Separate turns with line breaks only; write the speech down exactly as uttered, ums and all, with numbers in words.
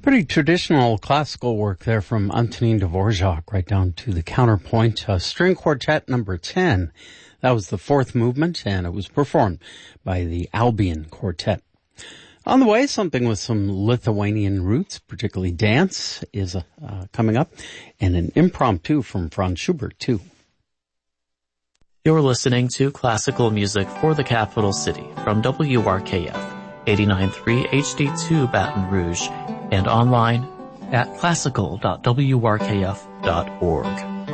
Pretty traditional classical work there from Antonin Dvorak, right down to the counterpoint. Uh, string quartet number ten. That was the fourth movement, and it was performed by the Albion Quartet. On the way, something with some Lithuanian roots, particularly dance, is uh, coming up, and an impromptu from Franz Schubert, too.
You're listening to classical music for the capital city from W R K F, eighty-nine point three H D two Baton Rouge, and online at classical dot w r k f dot org.